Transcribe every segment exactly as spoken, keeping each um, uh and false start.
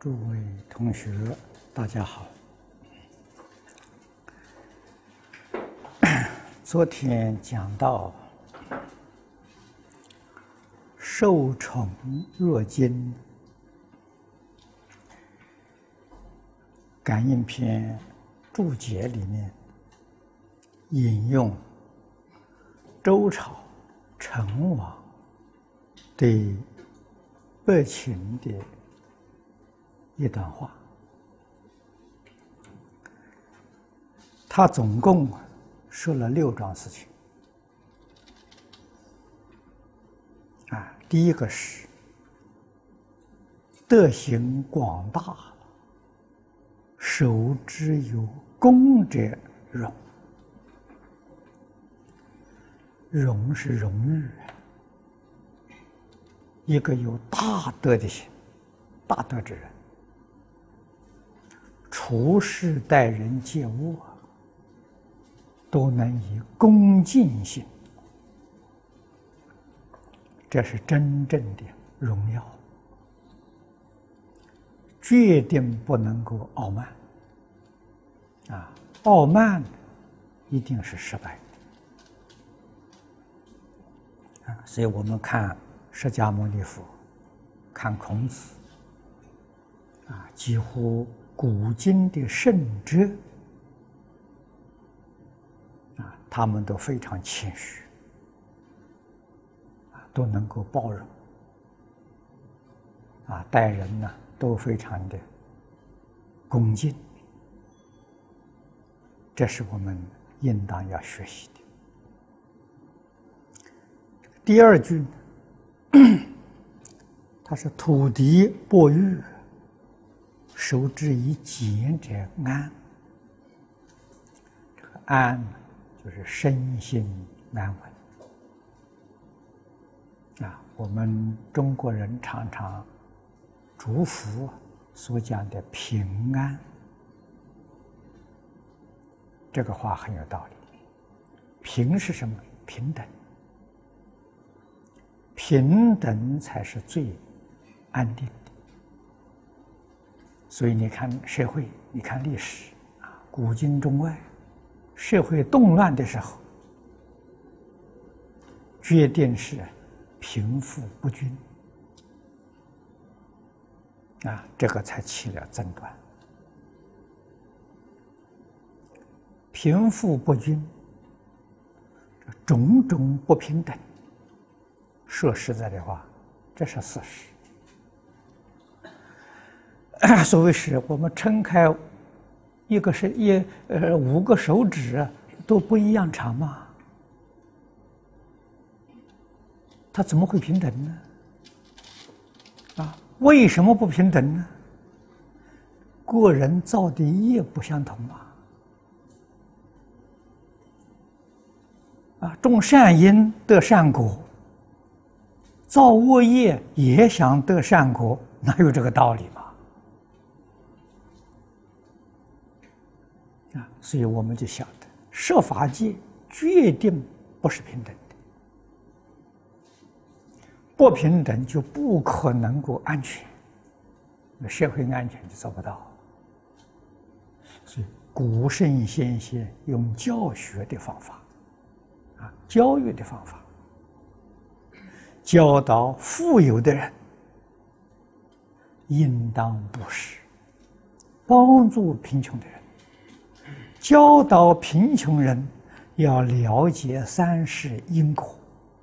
诸位同学，大家好。昨天讲到受宠若惊感应篇注解里面引用周朝成王对伯禽的一段话，他总共说了六桩事情。啊，第一个是德行广大，受之有功者荣。荣是荣誉，一个有大德的心，大德之人，处事待人接物都能以恭敬心，这是真正的荣耀，决定不能够傲慢啊！傲慢一定是失败的啊！所以我们看释迦牟尼佛，看孔子啊，几乎古今的圣哲啊，他们都非常谦虚啊，都能够包容啊，待人呢都非常的恭敬，这是我们应当要学习的。第二句，它是土地薄玉，受之以俭者安。这个安就是身心安稳啊。我们中国人常常祝福所讲的平安，这个话很有道理。平是什么？平等，平等才是最安定的。所以你看社会，你看历史啊，古今中外，社会动乱的时候，决定是贫富不均啊，这个才起了争端。贫富不均，种种不平等，说实在的话，这是事实。所谓是我们撑开一个是一呃五个手指都不一样长吗？它怎么会平等呢？啊，为什么不平等呢？个人造的业不相同嘛。啊，种善因得善果，造恶业也想得善果，哪有这个道理嘛？啊，所以我们就晓得，设法界决定不是平等的，不平等就不可能够安全，社会安全就做不到。所以古圣先贤用教学的方法，啊，教育的方法，教导富有的人应当布施，帮助贫穷的人。教导贫穷人要了解三世因果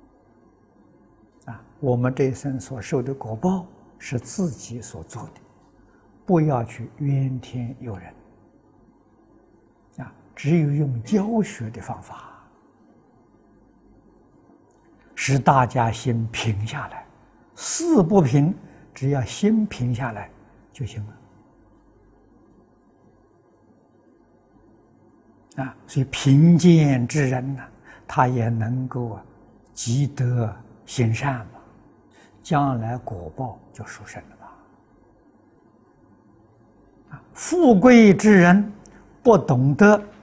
啊，我们这一生所受的果报是自己所做的，不要去怨天尤人啊，只有用教学的方法使大家心平下来，事不平，只要心平下来就行了。啊，所以贫贱之人呢，他也能够积德行善嘛，将来果报就殊胜了吧。啊，富贵之人不懂得